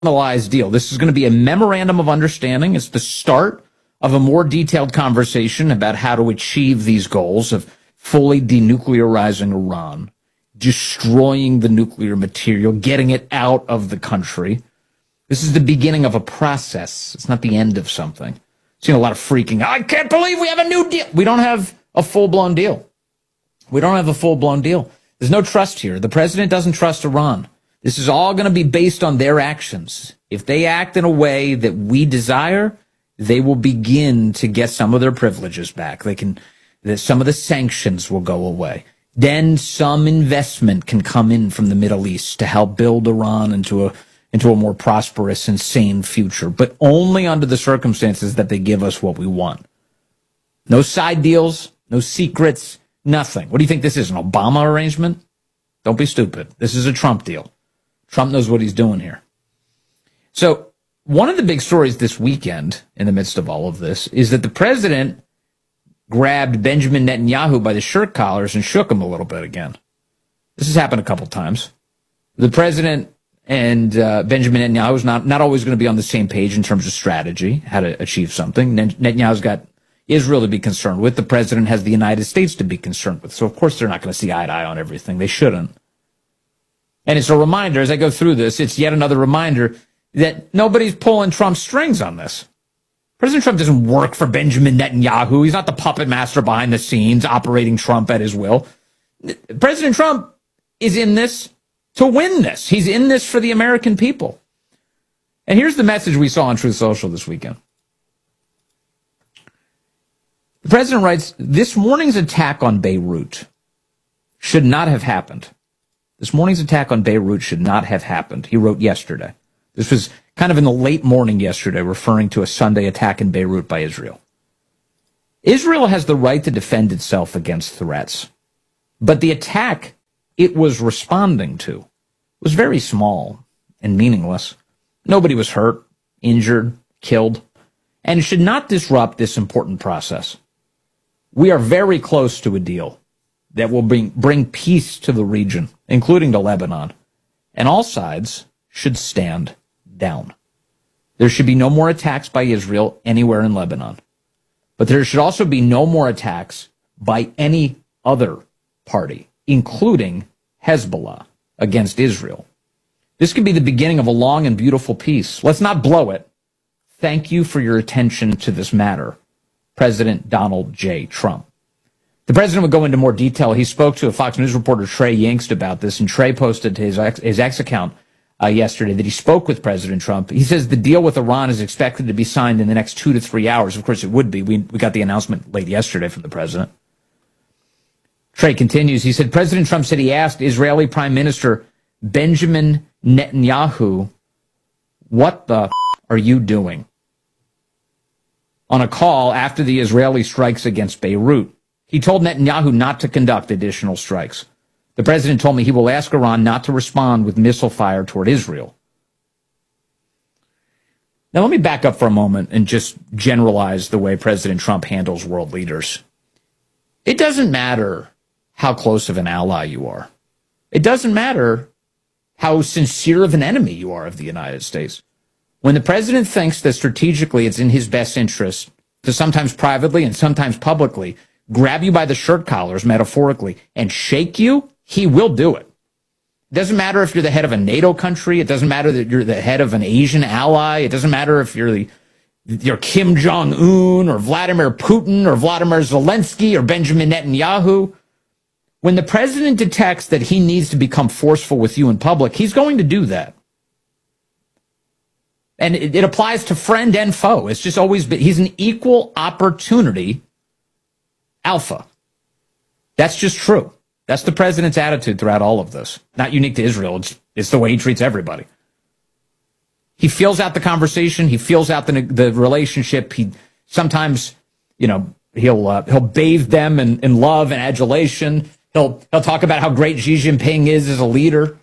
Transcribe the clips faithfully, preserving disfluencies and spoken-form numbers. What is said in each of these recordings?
finalized deal. This is going to be a memorandum of understanding. It's the start of a more detailed conversation about how to achieve these goals of fully denuclearizing Iran, destroying the nuclear material, getting it out of the country. This is the beginning of a process. It's not the end of something. I've seen a lot of freaking, I can't believe we have a new deal. We don't have a full-blown deal. We don't have a full-blown deal. There's no trust here. The president doesn't trust Iran. This is all going to be based on their actions. If they act in a way that we desire, they will begin to get some of their privileges back. They can, some of the sanctions will go away. Then some investment can come in from the Middle East to help build Iran into a, into a more prosperous and sane future, but only under the circumstances that they give us what we want. No side deals, no secrets, nothing. What do you think this is, an Obama arrangement? Don't be stupid. This is a Trump deal. Trump knows what he's doing here. So one of the big stories this weekend in the midst of all of this is that the president grabbed Benjamin Netanyahu by the shirt collars and shook him a little bit again. This has happened a couple times. The president and uh, Benjamin Netanyahu is not, not always going to be on the same page in terms of strategy, how to achieve something. Netanyahu's got Israel to be concerned with. The president has the United States to be concerned with. So, of course, they're not going to see eye to eye on everything. They shouldn't. And it's a reminder, as I go through this, it's yet another reminder that nobody's pulling Trump's strings on this. President Trump doesn't work for Benjamin Netanyahu. He's not the puppet master behind the scenes operating Trump at his will. President Trump is in this to win this. He's in this for the American people. And here's the message we saw on Truth Social this weekend. The president writes, this morning's attack on Beirut should not have happened. This morning's attack on Beirut should not have happened. He wrote yesterday. This was kind of in the late morning yesterday, referring to a Sunday attack in Beirut by Israel. Israel has the right to defend itself against threats. But the attack it was responding to was very small and meaningless. Nobody was hurt, injured, killed, and it should not disrupt this important process. We are very close to a deal that will bring, bring peace to the region, including to Lebanon, and all sides should stand down. There should be no more attacks by Israel anywhere in Lebanon, but there should also be no more attacks by any other party, including Hezbollah, against Israel. This could be the beginning of a long and beautiful peace. Let's not blow it. Thank you for your attention to this matter, President Donald J. Trump. The president would go into more detail. He spoke to a Fox News reporter, Trey Yingst, about this, and Trey posted to his X, his X account uh, yesterday that he spoke with President Trump. He says the deal with Iran is expected to be signed in the next two to three hours. Of course, it would be. We, we got the announcement late yesterday from the president. Trey continues. He said, President Trump said he asked Israeli Prime Minister Benjamin Netanyahu, what the f- are you doing? On a call after the Israeli strikes against Beirut. He told Netanyahu not to conduct additional strikes. The president told me he will ask Iran not to respond with missile fire toward Israel. Now, let me back up for a moment and just generalize the way President Trump handles world leaders. It doesn't matter how close of an ally you are. It doesn't matter how sincere of an enemy you are of the United States. When the president thinks that strategically it's in his best interest to sometimes privately and sometimes publicly grab you by the shirt collars, metaphorically, and shake you, he will do it. It doesn't matter if you're the head of a NATO country. It doesn't matter that you're the head of an Asian ally. It doesn't matter if you're the you're Kim Jong-un or Vladimir Putin or Vladimir Zelensky or Benjamin Netanyahu. When the president detects that he needs to become forceful with you in public, he's going to do that. And it, it applies to friend and foe. It's just always been, he's an equal opportunity alpha. That's just true. That's the president's attitude throughout all of this. Not unique to Israel. It's, it's the way he treats everybody. He feels out the conversation. He feels out the, the relationship. He sometimes, you know, he'll uh, he'll bathe them in, in love and adulation. He'll he'll talk about how great Xi Jinping is as a leader.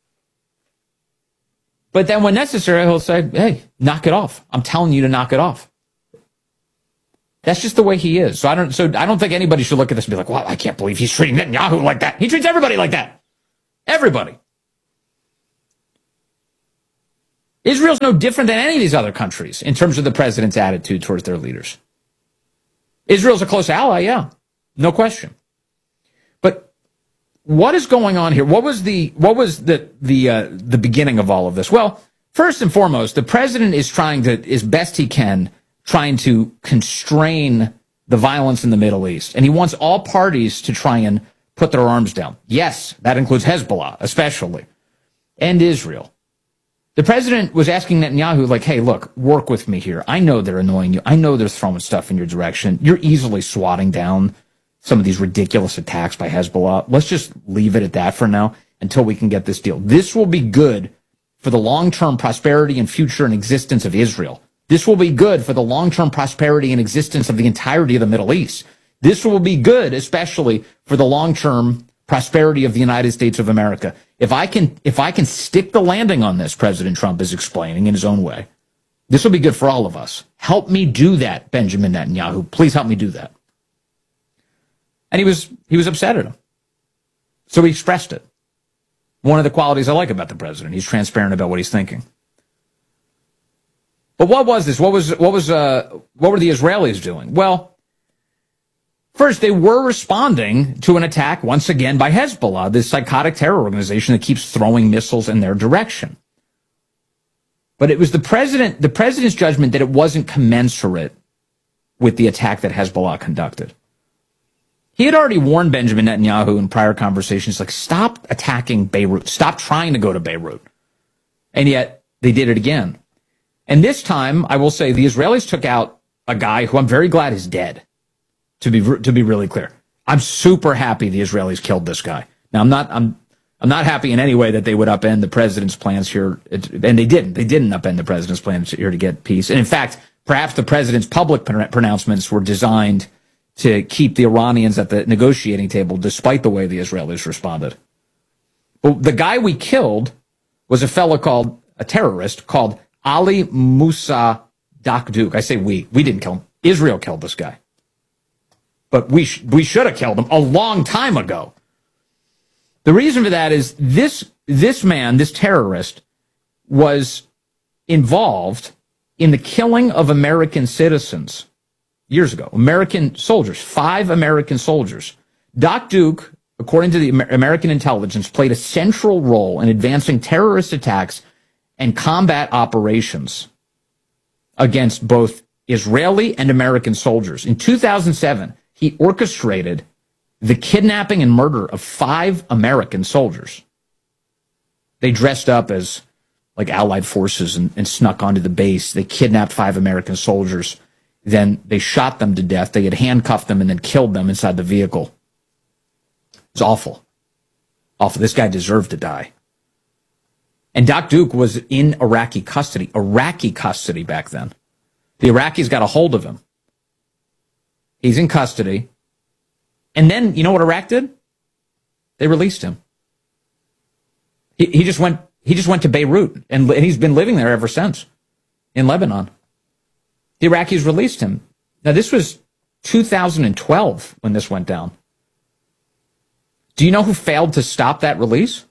But then when necessary, he'll say, hey, knock it off. I'm telling you to knock it off. That's just the way he is. So I don't so I don't think anybody should look at this and be like, well, I can't believe he's treating Netanyahu like that. He treats everybody like that. Everybody. Israel's no different than any of these other countries in terms of the president's attitude towards their leaders. Israel's a close ally, yeah, no question. But what is going on here? What was the what was the the uh, the beginning of all of this? Well, first and foremost, the president is trying to, as best he can, trying to constrain the violence in the Middle East, and he wants all parties to try and put their arms down. Yes, that includes Hezbollah, especially, and Israel. The president was asking Netanyahu, like, hey, look, work with me here. I know they're annoying you. I know they're throwing stuff in your direction. You're easily swatting down some of these ridiculous attacks by Hezbollah. Let's just leave it at that for now until we can get this deal. This will be good for the long-term prosperity and future and existence of Israel. This will be good for the long-term prosperity and existence of the entirety of the Middle East. This will be good, especially for the long-term prosperity of the United States of America. If I can, if I can stick the landing on this, President Trump is explaining in his own way, this will be good for all of us. Help me do that, Benjamin Netanyahu. Please help me do that. And he was, he was upset at him. So he expressed it. One of the qualities I like about the president, he's transparent about what he's thinking. But what was this? What was, what was, uh, what were the Israelis doing? Well, first, they were responding to an attack, once again, by Hezbollah, this psychotic terror organization that keeps throwing missiles in their direction. But it was the president, the president's judgment that it wasn't commensurate with the attack that Hezbollah conducted. He had already warned Benjamin Netanyahu in prior conversations, like, stop attacking Beirut. Stop trying to go to Beirut. And yet, they did it again. And this time, I will say, the Israelis took out a guy who I'm very glad is dead. To be to be really clear, I'm super happy the Israelis killed this guy. Now, I'm not I'm I'm not happy in any way that they would upend the president's plans here, and they didn't. They didn't upend the president's plans here to get peace. And in fact, perhaps the president's public pronouncements were designed to keep the Iranians at the negotiating table, despite the way the Israelis responded. But the guy we killed was a fellow called a terrorist called Ali Musa Dakduk. I say we. We didn't kill him. Israel killed this guy. But we sh- we should have killed him a long time ago. The reason for that is this this man, this terrorist, was involved in the killing of American citizens years ago. American soldiers, five American soldiers. Dakduk, according to the Amer- American intelligence, played a central role in advancing terrorist attacks and combat operations against both Israeli and American soldiers. In two thousand seven, he orchestrated the kidnapping and murder of five American soldiers. They dressed up as like Allied forces and, and snuck onto the base. They kidnapped five American soldiers. Then they shot them to death. They had handcuffed them and then killed them inside the vehicle. It's awful. Awful. This guy deserved to die. And Dakduk was in Iraqi custody. Iraqi custody back then. The Iraqis got a hold of him. He's in custody. And then, you know what Iraq did? They released him. He, he just went, he just went to Beirut, and, and he's been living there ever since, in Lebanon. The Iraqis released him. Now, this was two thousand twelve when this went down. Do you know who failed to stop that release?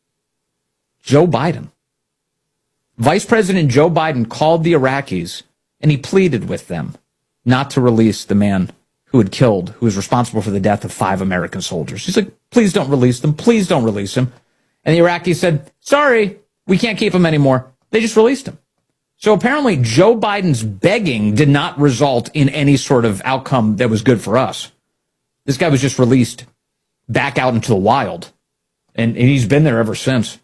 Joe Biden. Vice President Joe Biden called the Iraqis, and he pleaded with them not to release the man who had killed, who was responsible for the death of five American soldiers. He's like, please don't release them. Please don't release him. And the Iraqis said, sorry, we can't keep him anymore. They just released him. So apparently Joe Biden's begging did not result in any sort of outcome that was good for us. This guy was just released back out into the wild. And, and he's been there ever since.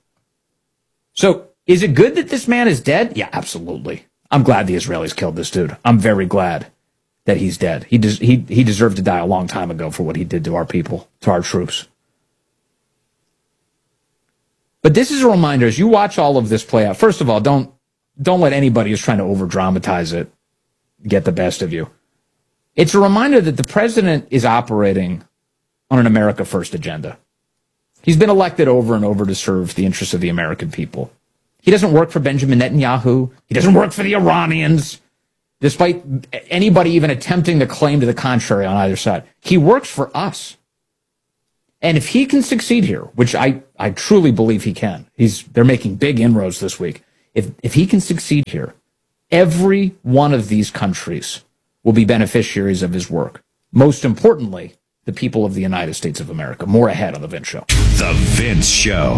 So is it good that this man is dead? Yeah, absolutely. I'm glad the Israelis killed this dude. I'm very glad that he's dead. He des- he he deserved to die a long time ago for what he did to our people, to our troops. But this is a reminder, as you watch all of this play out, first of all, don't don't let anybody who's trying to over-dramatize it get the best of you. It's a reminder that the president is operating on an America First agenda. He's been elected over and over to serve the interests of the American people. He doesn't work for Benjamin Netanyahu. He doesn't work for the Iranians, despite anybody even attempting to claim to the contrary on either side. He works for us. And if he can succeed here, which I, I truly believe he can, he's they're making big inroads this week. If, if he can succeed here, every one of these countries will be beneficiaries of his work. Most importantly, the people of the United States of America. More ahead on The Vince Show. The Vince Show.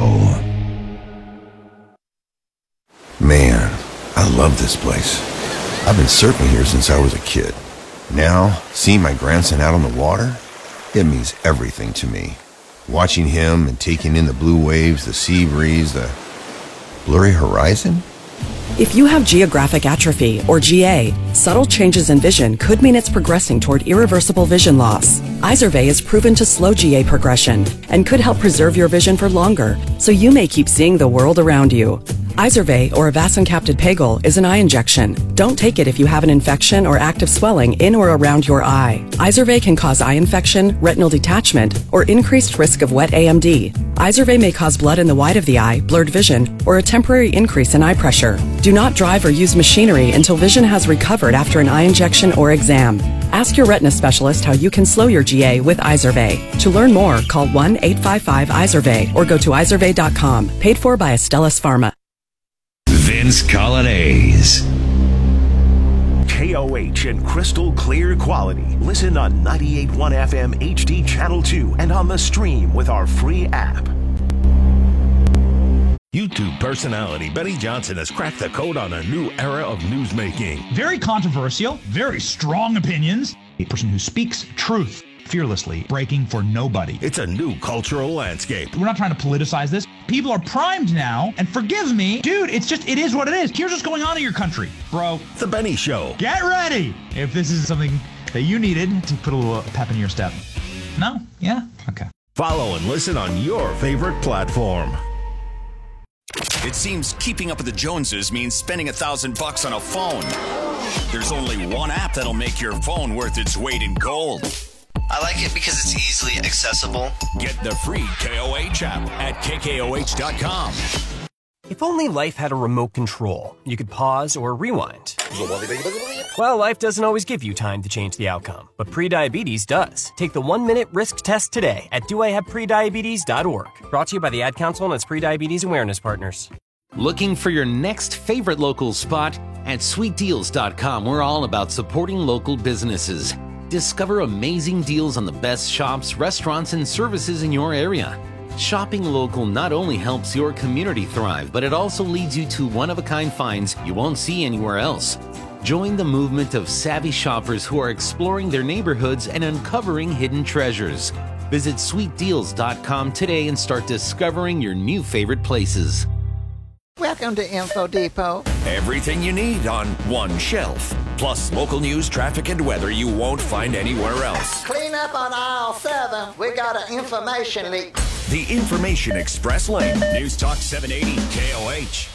Man, I love this place. I've been surfing here since I was a kid. Now, seeing my grandson out on the water, it means everything to me. Watching him and taking in the blue waves, the sea breeze, the blurry horizon. If you have geographic atrophy, or G A, subtle changes in vision could mean it's progressing toward irreversible vision loss. Izervay is proven to slow G A progression and could help preserve your vision for longer, so you may keep seeing the world around you. Izervay, or avacincaptad pegol, is an eye injection. Don't take it if you have an infection or active swelling in or around your eye. Izervay can cause eye infection, retinal detachment, or increased risk of wet A M D. Izervay may cause blood in the white of the eye, blurred vision, or a temporary increase in eye pressure. Do not drive or use machinery until vision has recovered after an eye injection or exam. Ask your retina specialist how you can slow your G A with Izervay. To learn more, call one eight five five Izervay or go to izervay dot com. Paid for by Astellas Pharma. Vince Coglianese. K O H in crystal clear quality. Listen on ninety-eight point one F M H D Channel two and on the stream with our free app. YouTube personality Benny Johnson has cracked the code on a new era of newsmaking. Very controversial, very strong opinions. A person who speaks truth fearlessly, breaking for nobody. It's a new cultural landscape. We're not trying to politicize this. People are primed now, and forgive me, dude, it's just, it is what it is. Here's what's going on in your country, bro. The Benny Show. Get ready if this is something that you needed to put a little pep in your step. No? Yeah? Okay. Follow and listen on your favorite platform. It seems keeping up with the Joneses means spending a thousand bucks on a phone. There's only one app that'll make your phone worth its weight in gold. I like it because it's easily accessible. Get the free K O H app at K K O H dot com. If only life had a remote control, you could pause or rewind. Well, life doesn't always give you time to change the outcome, but prediabetes does. Take the one-minute risk test today at do I have prediabetes dot org. Brought to you by the Ad Council and its prediabetes awareness partners. Looking for your next favorite local spot? At sweet deals dot com, we're all about supporting local businesses. Discover amazing deals on the best shops, restaurants, and services in your area. Shopping local not only helps your community thrive, but it also leads you to one-of-a-kind finds you won't see anywhere else. Join the movement of savvy shoppers who are exploring their neighborhoods and uncovering hidden treasures. Visit sweet deals dot com today and start discovering your new favorite places. Welcome to Info Depot. Everything you need on one shelf. Plus local news, traffic, and weather you won't find anywhere else. Clean up on aisle seven. We got an information leak. The Information Express Lane. News Talk seven eighty K O H.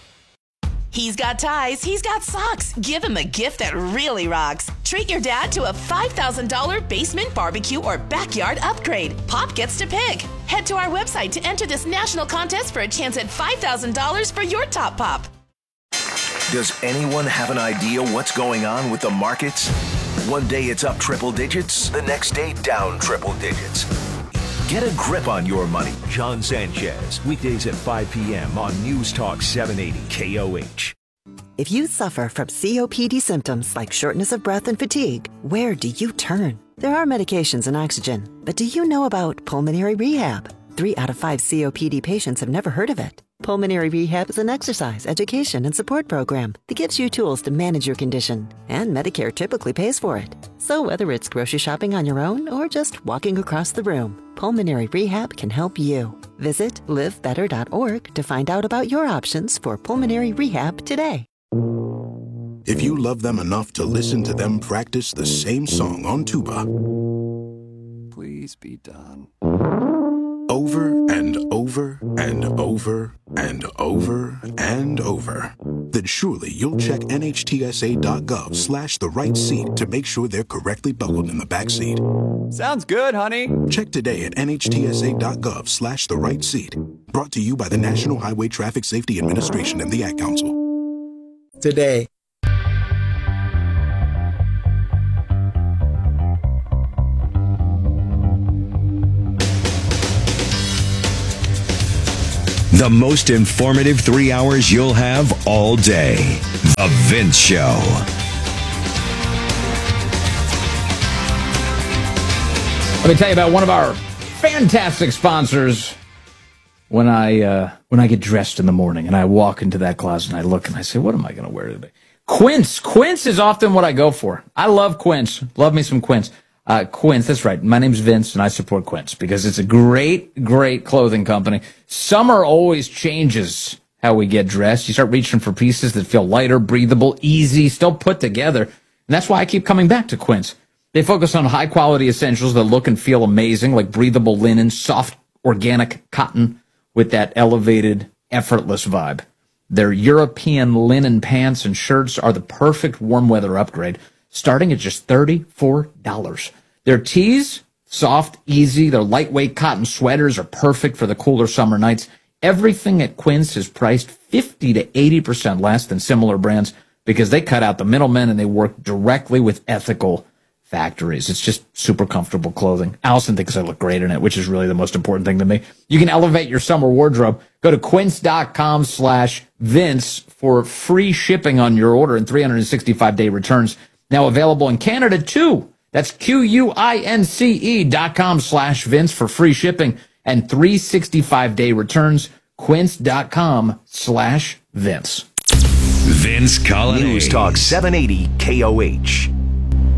He's got ties, he's got socks. Give him a gift that really rocks. Treat your dad to a five thousand dollars basement barbecue or backyard upgrade. Pop gets to pick. Head to our website to enter this national contest for a chance at five thousand dollars for your top pop. Does anyone have an idea what's going on with the markets? One day it's up triple digits, the next day down triple digits. Get a grip on your money. John Sanchez, weekdays at five p.m. on News Talk seven eighty K O H. If you suffer from C O P D symptoms like shortness of breath and fatigue, where do you turn? There are medications and oxygen, but do you know about pulmonary rehab? Three out of five C O P D patients have never heard of it. Pulmonary Rehab is an exercise, education, and support program that gives you tools to manage your condition, and Medicare typically pays for it. So whether it's grocery shopping on your own or just walking across the room, Pulmonary Rehab can help you. Visit live better dot org to find out about your options for pulmonary rehab today. If you love them enough to listen to them practice the same song on tuba, please be done. Over and over and over and over and over, then surely you'll check N H T S A dot gov slash the right seat to make sure they're correctly buckled in the back seat. Sounds good, honey. Check today at N H T S A dot gov slash the right seat. Brought to you by the National Highway Traffic Safety Administration and the Ad Council. Today. The most informative three hours you'll have all day. The Vince Show. Let me tell you about one of our fantastic sponsors. When I uh, when I get dressed in the morning and I walk into that closet and I look and I say, what am I going to wear today? Quince. Quince is often what I go for. I love Quince. Love me some Quince. Uh, Quince, that's right. My name's Vince and I support Quince because it's a great, great clothing company. Summer always changes how we get dressed. You start reaching for pieces that feel lighter, breathable, easy, still put together. And that's why I keep coming back to Quince. They focus on high-quality essentials that look and feel amazing, like breathable linen, soft organic cotton with that elevated, effortless vibe. Their European linen pants and shirts are the perfect warm-weather upgrade, starting at just thirty-four dollars. Their tees, soft, easy. Their lightweight cotton sweaters are perfect for the cooler summer nights. Everything at Quince is priced fifty to eighty percent less than similar brands because they cut out the middlemen and they work directly with ethical factories. It's just super comfortable clothing. Allison thinks I look great in it, which is really the most important thing to me. You can elevate your summer wardrobe. Go to quince.com slash Vince for free shipping on your order and three hundred sixty-five day returns. Now available in Canada too. That's Q-U-I-N-C-E dot com slash Vince for free shipping and three hundred sixty-five day returns. Quince.com slash Vince. Vince Colonnade. News Talk seven eighty K O H.